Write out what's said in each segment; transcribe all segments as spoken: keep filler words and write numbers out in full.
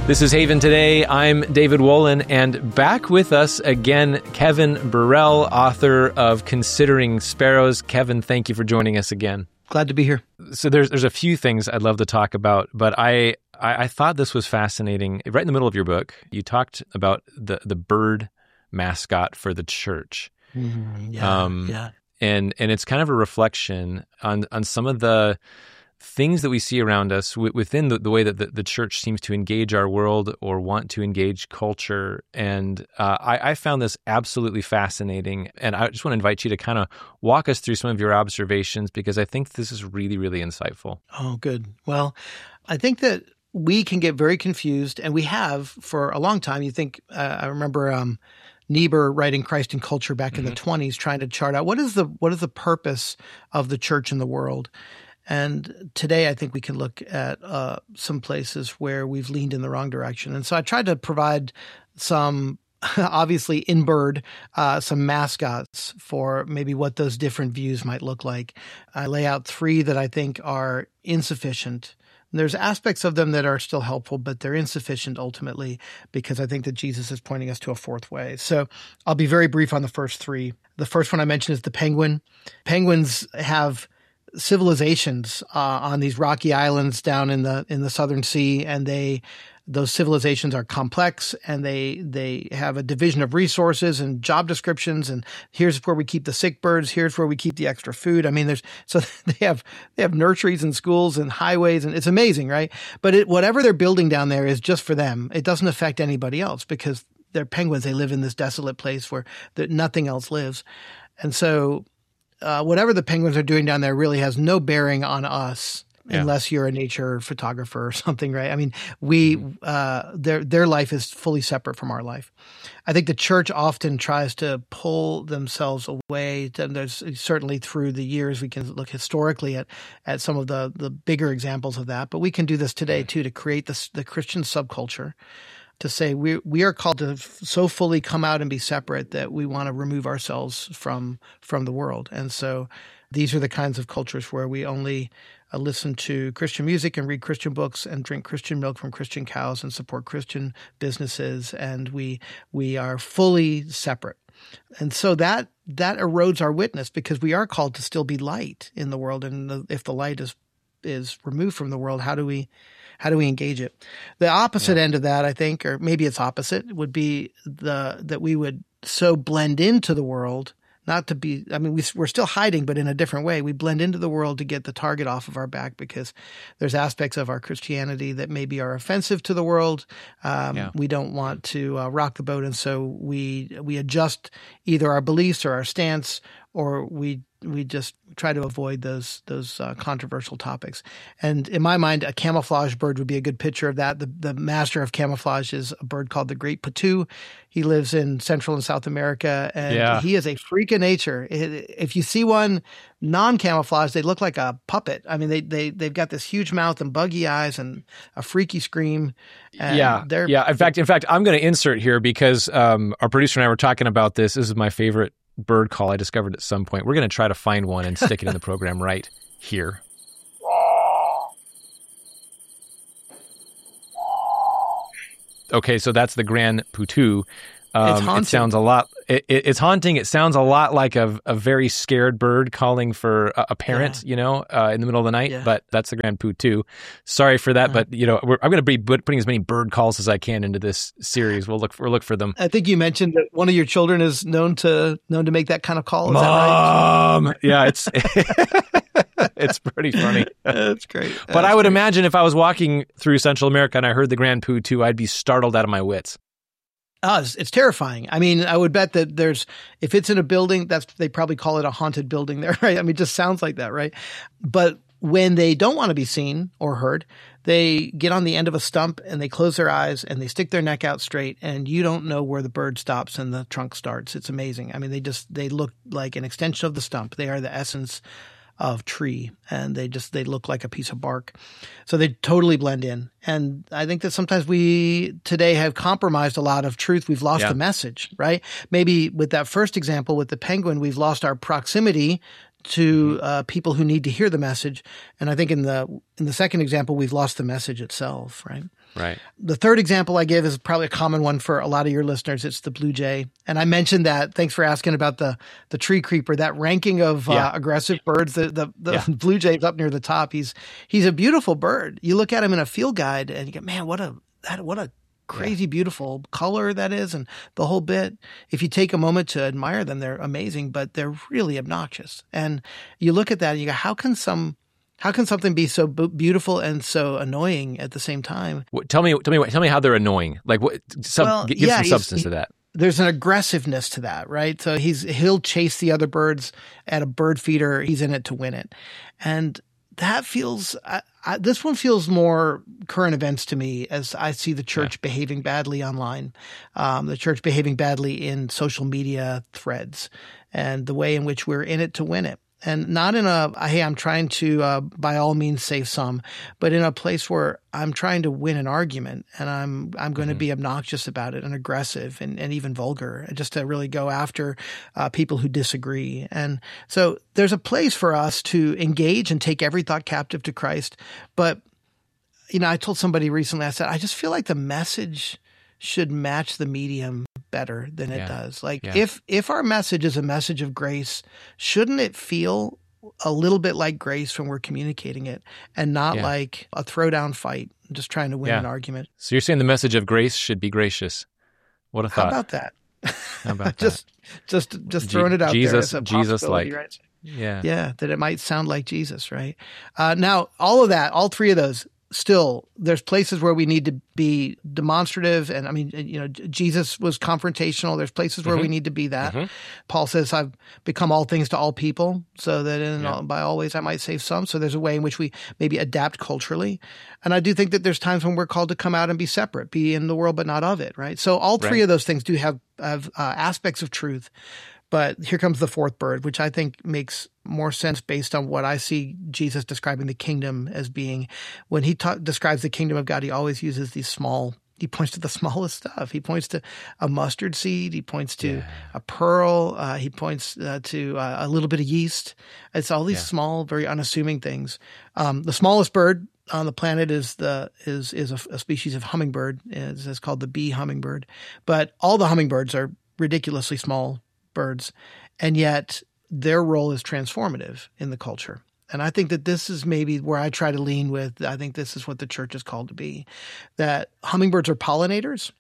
This is Haven Today. I'm David Wolin, and back with us again, Kevin Burrell, author of Considering Sparrows. Kevin, thank you for joining us again. Glad to be here. So there's there's a few things I'd love to talk about, but I, I, I thought this was fascinating. Right in the middle of your book, you talked about the, the bird mascot for the church. Mm, yeah, um, yeah. And and it's kind of a reflection on, on some of the things that we see around us w- within the, the way that the, the church seems to engage our world or want to engage culture. And uh, I, I found this absolutely fascinating. And I just want to invite you to kind of walk us through some of your observations, because I think this is really, really insightful. Oh, good. Well, I think that we can get very confused, and we have for a long time. You think, uh, I remember um, Niebuhr writing Christ and Culture back mm-hmm. in the twenties, trying to chart out what is the what is the purpose of the church in the world. And today, I think we can look at uh, some places where we've leaned in the wrong direction. And so I tried to provide some, obviously in bird, uh, some mascots for maybe what those different views might look like. I lay out three that I think are insufficient. There's aspects of them that are still helpful, but they're insufficient ultimately, because I think that Jesus is pointing us to a fourth way. So I'll be very brief on the first three. The first one I mentioned is the penguin. Penguins have civilizations uh, on these rocky islands down in the in the Southern Sea, and they those civilizations are complex, and they they have a division of resources and job descriptions, and here's where we keep the sick birds, here's where we keep the extra food. I mean, there's so they have they have nurseries and schools and highways, and it's amazing, right? But it, whatever they're building down there is just for them. It doesn't affect anybody else, because they're penguins. They live in this desolate place where there, nothing else lives, and so. Uh, whatever the penguins are doing down there really has no bearing on us yeah. unless you're a nature photographer or something, right? I mean, we mm-hmm. uh, their their life is fully separate from our life. I think the church often tries to pull themselves away. And there's certainly through the years we can look historically at at some of the the bigger examples of that, but we can do this today too, to create this the Christian subculture. To say we we are called to f- so fully come out and be separate that we want to remove ourselves from from the world. And so these are the kinds of cultures where we only uh, listen to Christian music and read Christian books and drink Christian milk from Christian cows and support Christian businesses, and we we are fully separate. And so that that erodes our witness, because we are called to still be light in the world. And the, if the light is is removed from the world, how do we How do we engage it? The opposite yeah. end of that, I think, or maybe it's opposite, would be the that we would so blend into the world, not to be – I mean, we, we're still hiding, but in a different way. We blend into the world to get the target off of our back, because there's aspects of our Christianity that maybe are offensive to the world. Um, yeah. We don't want to uh, rock the boat, and so we we adjust either our beliefs or our stance, or we we just try to avoid those those uh, controversial topics. And in my mind, a camouflage bird would be a good picture of that. The the master of camouflage is a bird called the great patoo. He lives in Central and South America, and yeah. he is a freak of nature. If you see one non-camouflage, they look like a puppet. I mean, they they they've got this huge mouth and buggy eyes and a freaky scream. And yeah, they're, yeah. In fact, in fact, I'm going to insert here because um, our producer and I were talking about this. This is my favorite bird call I discovered at some point. We're going to try to find one and stick it in the program right here. Okay, so that's the grand patoo. Um, it sounds a lot. It, it, it's haunting. It sounds a lot like a, a very scared bird calling for a, a parent, yeah. you know, uh, in the middle of the night. Yeah. But that's the grand patoo. Sorry for that, uh-huh. but you know, we're, I'm going to be putting as many bird calls as I can into this series. We'll look. For, we'll look for them. I think you mentioned that one of your children is known to known to make that kind of call. Is Mom, that right? Yeah, it's it's pretty funny. That's great. But That's I would great. imagine if I was walking through Central America and I heard the grand patoo, I'd be startled out of my wits. Oh, it's, it's terrifying. I mean, I would bet that there's, if it's in a building, that's, they probably call it a haunted building there, right? I mean, it just sounds like that, right? But when they don't want to be seen or heard, they get on the end of a stump and they close their eyes and they stick their neck out straight, and you don't know where the bird stops and the trunk starts. It's amazing. I mean, they just, they look like an extension of the stump. They are the essence of tree, and they just, they look like a piece of bark. So they totally blend in. And I think that sometimes we today have compromised a lot of truth. We've lost yeah. the message, right? Maybe with that first example with the penguin, we've lost our proximity to Mm-hmm. uh, people who need to hear the message. And I think in the in the second example, we've lost the message itself, right? Right. The third example I give is probably a common one for a lot of your listeners. It's the blue jay. And I mentioned that. Thanks for asking about the the tree creeper, that ranking of Yeah. uh, aggressive birds. The the, the Yeah. blue jay's up near the top. He's he's a beautiful bird. You look at him in a field guide and you go, man, what a that, what a crazy beautiful color that is, and the whole bit. If you take a moment to admire them, they're amazing, but they're really obnoxious. And you look at that and you go, how can some How can something be so b- beautiful and so annoying at the same time? What, tell me, tell me, what, tell me how they're annoying. Like, what? Some, Well, give yeah, some he's- substance he- to that. There's an aggressiveness to that, right? So he's he'll chase the other birds at a bird feeder. He's in it to win it, and that feels. I, I, this one feels more current events to me as I see the church Yeah. behaving badly online, um, the church behaving badly in social media threads, and the way in which we're in it to win it. And not in a, hey, I'm trying to, uh, by all means, save some, but in a place where I'm trying to win an argument and I'm I'm going Mm-hmm. to be obnoxious about it and aggressive and, and even vulgar, and just to really go after uh, people who disagree. And so there's a place for us to engage and take every thought captive to Christ. But, you know, I told somebody recently, I said, I just feel like the message should match the medium better than it Yeah. does. Like Yeah. if if our message is a message of grace, shouldn't it feel a little bit like grace when we're communicating it, and not Yeah. like a throwdown fight, just trying to win Yeah. an argument? So you're saying the message of grace should be gracious. What a How thought. about that? How about just just just Je- throwing it out Jesus- there as a Jesus-like. possibility, right? that? Yeah. Yeah, that it might sound like Jesus, right? Uh, now, all of that, all three of those, still, there's places where we need to be demonstrative. And I mean, you know, Jesus was confrontational. There's places where we need to be that. Mhm. Paul says, I've become all things to all people so that in Yeah. all, by all ways I might save some. So there's a way in which we maybe adapt culturally. And I do think that there's times when we're called to come out and be separate, be in the world, but not of it, right? So all three Right. of those things do have, have uh, aspects of truth. But here comes the fourth bird, which I think makes more sense based on what I see Jesus describing the kingdom as being. When he ta- describes the kingdom of God, he always uses these small, he points to the smallest stuff. He points to a mustard seed. He points to Yeah. a pearl. Uh, he points uh, to uh, a little bit of yeast. It's all these Yeah. small, very unassuming things. Um, the smallest bird on the planet is the is is a, a species of hummingbird. It's, it's called the bee hummingbird. But all the hummingbirds are ridiculously small birds, and yet their role is transformative in the culture. And I think that this is maybe where I try to lean with. I think this is what the church is called to be, that hummingbirds are pollinators.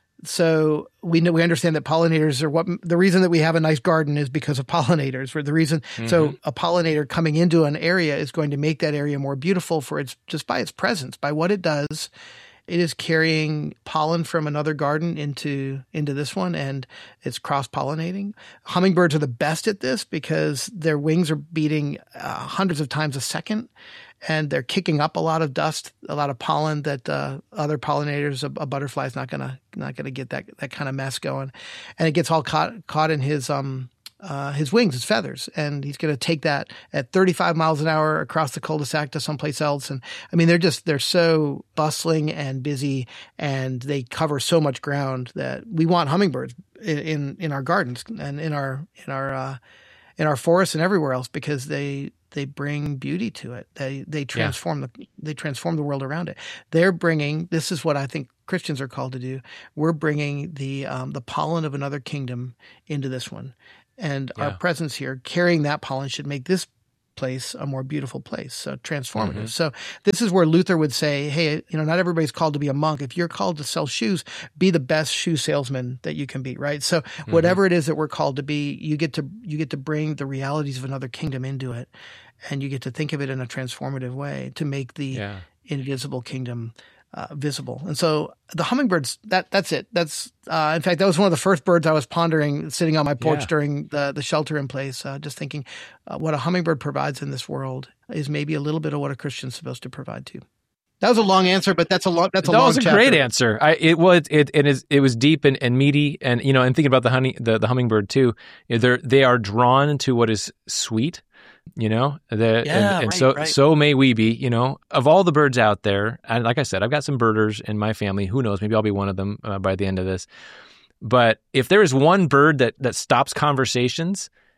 So we know, we understand that pollinators are what the reason that we have a nice garden is because of pollinators. For the reason, so a pollinator coming into an area is going to make that area more beautiful for its just by its presence, by what it does. It is carrying pollen from another garden into into this one, and it's cross-pollinating. Hummingbirds are the best at this because their wings are beating uh, hundreds of times a second, and they're kicking up a lot of dust, a lot of pollen that uh, other pollinators, a, a butterfly is not gonna not gonna get that that kind of mess going, and it gets all caught caught in his um. Uh, his wings, his feathers, and he's going to take that at thirty-five miles an hour across the cul-de-sac to someplace else. And I mean, they're just, they're so bustling and busy, and they cover so much ground that we want hummingbirds in, in, in our gardens and in our, in our, uh, in our forests and everywhere else, because they, they bring beauty to it. They, they transform the, they transform the world around it. They're bringing, this is what I think Christians are called to do. We're bringing the, um, the pollen of another kingdom into this one. And Yeah. our presence here, carrying that pollen, should make this place a more beautiful place, so transformative. Mm-hmm. So this is where Luther would say, hey, you know, not everybody's called to be a monk. If you're called to sell shoes, be the best shoe salesman that you can be, right? So Mm-hmm. whatever it is that we're called to be, you get to you get to bring the realities of another kingdom into it, and you get to think of it in a transformative way to make the Yeah. invisible kingdom Uh, visible. And so the hummingbirds, that that's it. That's, uh, in fact, that was one of the first birds I was pondering sitting on my porch Yeah. during the, the shelter in place, uh, just thinking uh, what a hummingbird provides in this world is maybe a little bit of what a Christian's supposed to provide too. That was a long answer, but that's a long, that's a that long was a chapter. great answer. I it was it it is it was deep and, and meaty, and you know, and thinking about the honey the, the hummingbird too, you know, they're they are drawn to what is sweet. You know, the, Yeah, and, and right, so right. so may we be. You know, of all the birds out there, and like I said, I've got some birders in my family. Who knows? Maybe I'll be one of them uh, by the end of this. But if there is one bird that that stops conversations,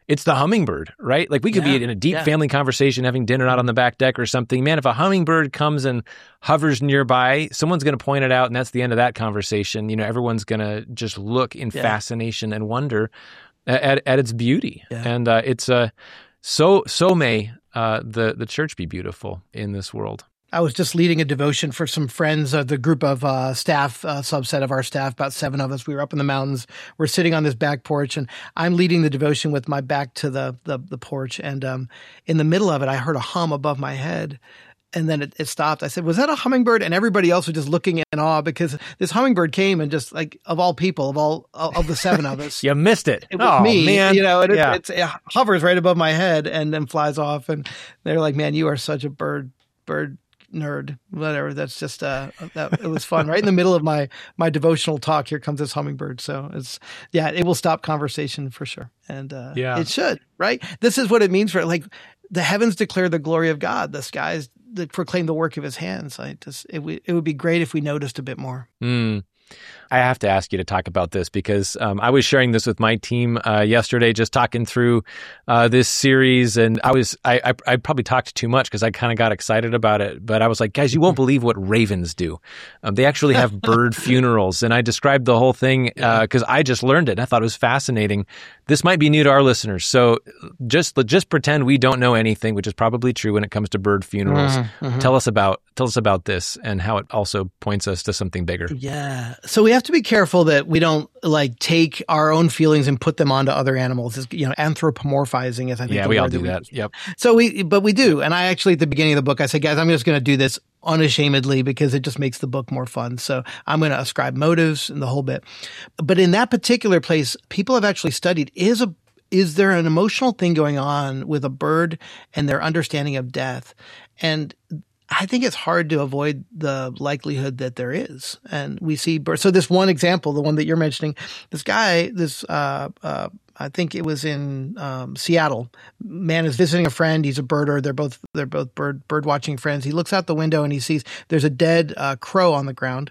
it's the hummingbird, right? Like we could Yeah, be in a deep yeah. family conversation, having dinner out on the back deck or something. Man, if a hummingbird comes and hovers nearby, someone's going to point it out, and that's the end of that conversation. You know, everyone's going to just look in Yeah. fascination and wonder at, at its beauty. Yeah. And uh, it's uh, so so may uh, the the church be beautiful in this world. I was just leading a devotion for some friends of the group of uh, staff, uh, subset of our staff, about seven of us. We were up in the mountains. We're sitting on this back porch, and I'm leading the devotion with my back to the the, the porch. And um, in the middle of it, I heard a hum above my head. And then it, it stopped. I said, was that a hummingbird? And everybody else was just looking in awe because this hummingbird came and just like, of all people, of all of the seven of us. You missed it. It was oh, me, man. you know, and it, Yeah. it's, it hovers right above my head and then flies off. And they're like, man, you are such a bird, bird nerd, whatever. That's just, uh, that, it was fun. Right in the middle of my, my devotional talk, here comes this hummingbird. So it's, yeah, it will stop conversation for sure. And, uh, Yeah. it should, right? This is what it means for like the heavens declare the glory of God. The skies that proclaim the work of his hands. I just, it would, it would be great if we noticed a bit more. Mm. I have to ask you to talk about this because um, I was sharing this with my team uh, yesterday, just talking through uh, this series, and I was I I, I probably talked too much because I kind of got excited about it. But I was like, guys, you won't believe what ravens do. Um, they actually have bird funerals, and I described the whole thing because uh, I just learned it and I thought it was fascinating. This might be new to our listeners, so just just pretend we don't know anything, which is probably true when it comes to bird funerals. Mm-hmm. Tell us about tell us about this and how it also points us to something bigger. Yeah. So we have to be careful that we don't like take our own feelings and put them onto other animals. It's, you know, anthropomorphizing is, I think. Yeah, the we all word do we that. Yep. So we, but we do. And I actually, at the beginning of the book, I said, guys, I'm just going to do this unashamedly because it just makes the book more fun. So I'm going to ascribe motives and the whole bit. But in that particular place, people have actually studied, is a, is there an emotional thing going on with a bird and their understanding of death? And I think it's hard to avoid the likelihood that there is. And we see birds. So this one example, the one that you're mentioning, this guy, this, uh, uh, I think it was in, um, Seattle. Man is visiting a friend. He's a birder. They're both, they're both bird, bird watching friends. He looks out the window and he sees there's a dead, uh, crow on the ground,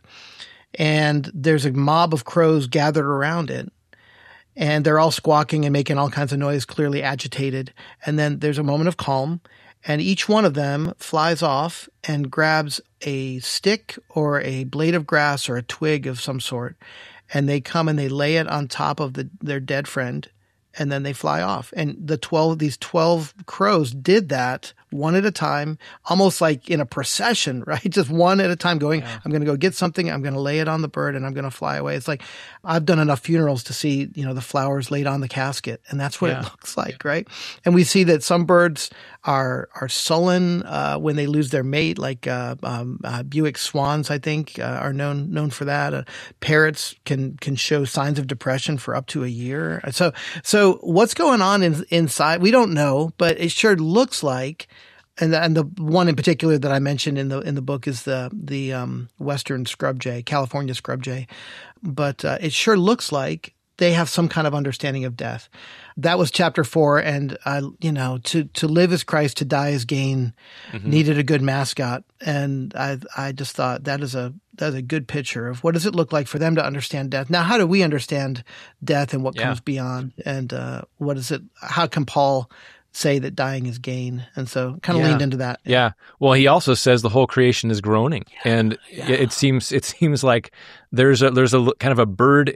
and there's a mob of crows gathered around it. And they're all squawking and making all kinds of noise, clearly agitated. And then there's a moment of calm. And each one of them flies off and grabs a stick or a blade of grass or a twig of some sort. And they come and they lay it on top of the, their dead friend. And then they fly off. And the twelve, these twelve crows did that one at a time, almost like in a procession, right? Just one at a time going, yeah. I'm going to go get something. I'm going to lay it on the bird and I'm going to fly away. It's like, I've done enough funerals to see, you know, the flowers laid on the casket, and that's what yeah. it looks like, yeah. right? And we see that some birds are, are sullen, uh, when they lose their mate, like, uh, um, uh, Buick swans, I think, uh, are known, known for that. Uh, parrots can, can show signs of depression for up to a year. So, so what's going on in, inside? We don't know, but it sure looks like, And the, and the one in particular that I mentioned in the in the book is the the um, Western scrub jay, California scrub jay. But uh, it sure looks like they have some kind of understanding of death. That was chapter four, and I, you know, to to live as Christ, to die as gain, mm-hmm. needed a good mascot. And I I just thought that is a that is a good picture of what does it look like for them to understand death. Now, how do we understand death and what yeah. comes beyond? And uh, what is it? How can Paul say that dying is gain? And so kind of yeah. leaned into that. Yeah. Well, he also says the whole creation is groaning. Yeah. And yeah. it seems it seems like there's a there's a kind of a bird